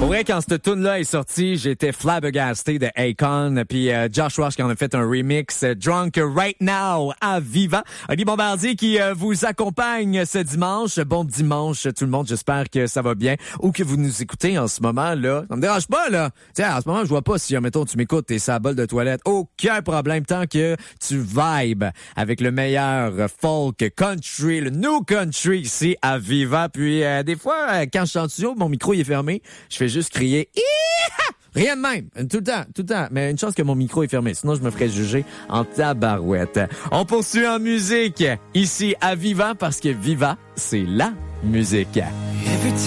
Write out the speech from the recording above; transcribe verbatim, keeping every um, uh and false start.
Pour vrai, quand cette tune-là est sortie, j'étais flabbergasté de Akon, puis euh, Josh Rush qui en a fait un remix, euh, Drunk Right Now à Viva. Oli Bombardier qui euh, vous accompagne ce dimanche. Bon dimanche tout le monde, j'espère que ça va bien. Ou que vous nous écoutez en ce moment, là. Ça me dérange pas, là. Tiens, en ce moment, je vois pas si, mettons, tu m'écoutes, t'es sa bol de toilette. Aucun problème, tant que tu vibes avec le meilleur folk country, le new country ici à Viva. Puis euh, des fois, euh, quand je suis en studio, mon micro il est fermé, je fais juste crier « Hi-ha! » Rien de même. Tout le temps, tout le temps. Mais une chance que mon micro est fermé. Sinon, je me ferais juger en tabarouette. On poursuit en musique ici à Viva parce que Viva, c'est la musique.